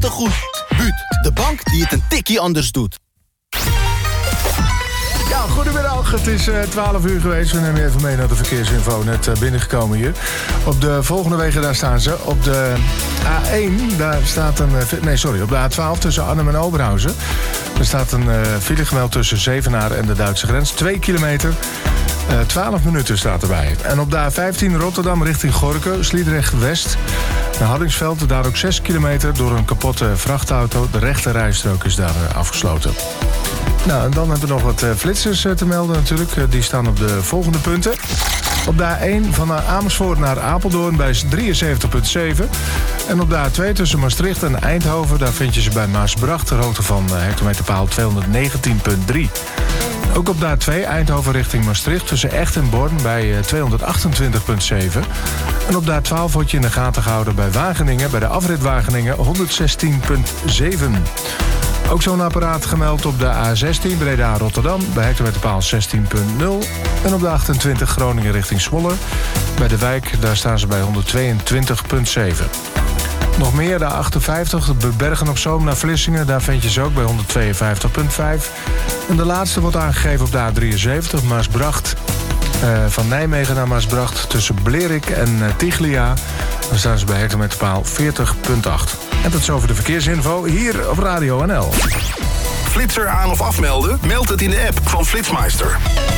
te goed. Buut, de bank die het een tikkie anders doet. Ja, goedemiddag. Het is 12 uur geweest. We nemen even mee naar de verkeersinfo. Net binnengekomen hier. Op de volgende wegen, daar staan ze. Op de A1, daar staat een... op de A12 tussen Arnhem en Oberhausen. Er staat een file gemeld tussen Zevenaar en de Duitse grens. 2 kilometer. 12 minuten staat erbij. En op de A15 Rotterdam richting Gorinchem, Sliedrecht West. Naar Hardingsveld, daar ook 6 kilometer door een kapotte vrachtauto. De rechte rijstrook is daar afgesloten. Nou, en dan hebben we nog wat flitsers te melden natuurlijk. Die staan op de volgende punten. Op de A1 van Amersfoort naar Apeldoorn bij 73,7. En op de A2 tussen Maastricht en Eindhoven, daar vind je ze bij Maasbracht, ter hoogte van hectometerpaal 219,3. Ook op de A2 Eindhoven richting Maastricht tussen Echt en Born bij 228,7. En op de A12 wordt je in de gaten gehouden bij Wageningen, bij de afrit Wageningen 116,7. Ook zo'n apparaat gemeld op de A16 Breda-Rotterdam bij hectometerpaal 16,0. En op de 28 Groningen richting Zwolle bij de wijk, daar staan ze bij 122,7. Nog meer, de 58, Bergen op Zoom naar Vlissingen, daar vind je ze ook bij 152,5. En de laatste wordt aangegeven op de A73 Maasbracht. Van Nijmegen naar Maasbracht tussen Blerik en Tiglia. Dan staan ze bij hectometerpaal 40,8. En tot zover de verkeersinfo hier op Radio NL. Flitser aan of afmelden? Meld het in de app van Flitsmeister.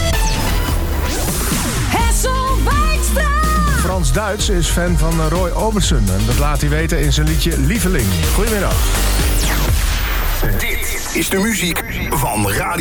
Frans-Duits is fan van Roy Orbison. En dat laat hij weten in zijn liedje Lieveling. Goedemiddag. Dit is de muziek van Radio